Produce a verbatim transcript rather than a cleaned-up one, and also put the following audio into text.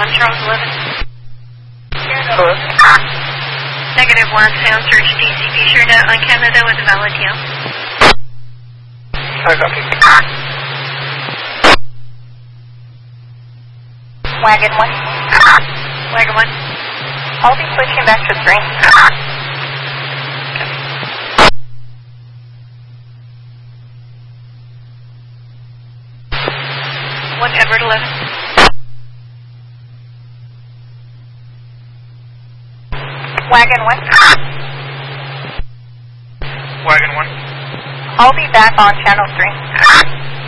one, Charles eleven. Hello? Negative one, sound search D C. Be sure to on Canada with a valid tail. I copy. Wagon one. Wagon one. I'll be switching back to three. One, Edward eleven. Wagon one. Wagon one. I'll be back on channel three.